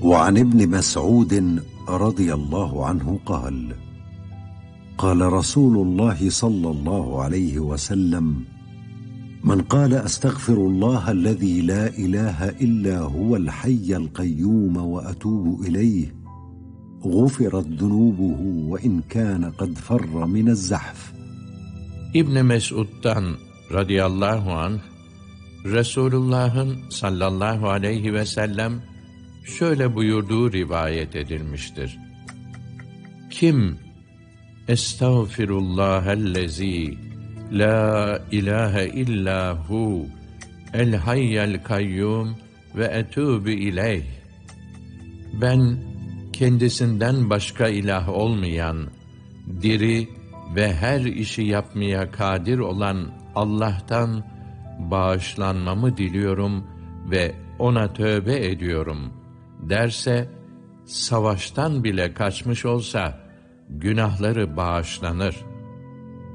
وعن ابن مسعود رضي الله عنه قال: قال رسول الله صلى الله عليه وسلم: من قال أستغفر الله الذي لا إله إلا هو الحي القيوم وأتوب إليه غفرت ذنوبه وإن كان قد فر من الزحف. İbn Mes'ud'dan radıyallahu anh, Resulullah'ın sallallahu aleyhi ve sellem şöyle buyurduğu rivayet edilmiştir. Kim Estağfirullahellezî la ilahe illahu el hayyel kayyum ve etûbü ileyh. Ben kendisinden başka ilah olmayan, diri ve her işi yapmaya kadir olan Allah'tan bağışlanmamı diliyorum ve ona tövbe ediyorum derse, savaştan bile kaçmış olsa günahları bağışlanır.